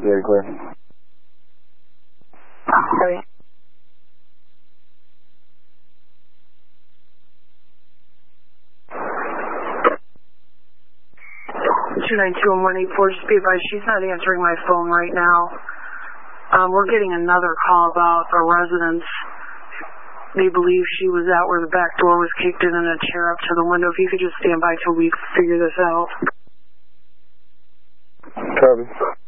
Very clear. Sorry. 292-184, just be advised, she's not answering my phone right now. We're getting another call about a residence. They believe she was out where the back door was kicked in and a chair up to the window. If you could just stand by till we figure this out. Copy.